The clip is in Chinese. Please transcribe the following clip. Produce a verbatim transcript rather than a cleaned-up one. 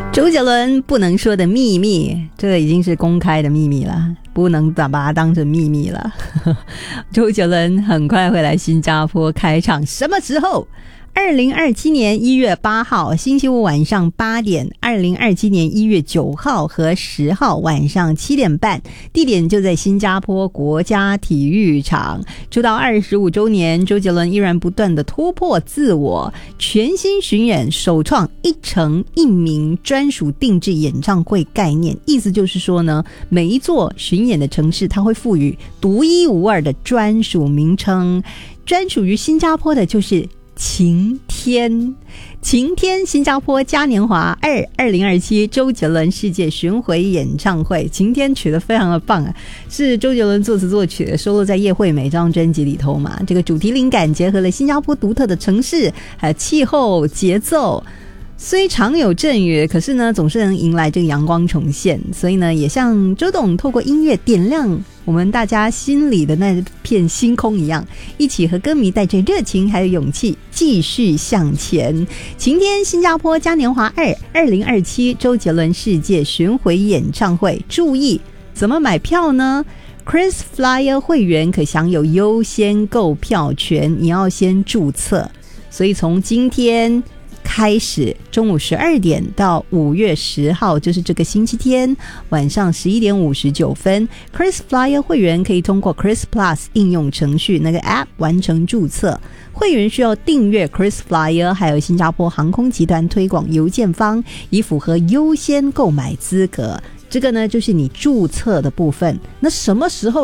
周杰伦不能说的秘密，这个已经是公开的秘密了，不能把它当成秘密了。周杰伦很快会来新加坡开场，什么时候？二零二七年一月八号星期五晚上八点，二零二七年一月九号和十号晚上七点半，地点就在新加坡国家体育场。出道二十五周年，周杰伦依然不断的突破自我，全新巡演首创一城一名专属定制演唱会概念，意思就是说呢，每一座巡演的城市它会赋予独一无二的专属名称，专属于新加坡的就是晴天。晴天新加坡嘉年华二二零二七周杰伦世界巡回演唱会，晴天取得非常的棒啊，是周杰伦作词作曲的，收录在叶惠美这张专辑里头嘛。这个主题灵感结合了新加坡独特的城市还有气候节奏，虽常有阵雨，可是呢总是能迎来这个阳光重现，所以呢也像周董透过音乐点亮我们大家心里的那片星空一样，一起和歌迷带着热情还有勇气继续向前。晴天新加坡嘉年华二二零二七周杰伦世界巡回演唱会，注意怎么买票呢？ Chris Flyer 会员可享有优先购票权，你要先注册，所以从今天开始，中午十二点到五月十号，就是这个星期天晚上十一点五十九分 Chris Flyer 会员可以通过 Chris Plus 应用程序那个 App 完成注册。会员需要订阅 Chris Flyer 还有新加坡航空集团推广邮件方，以符合优先购买资格。这个呢就是你注册的部分。那什么时候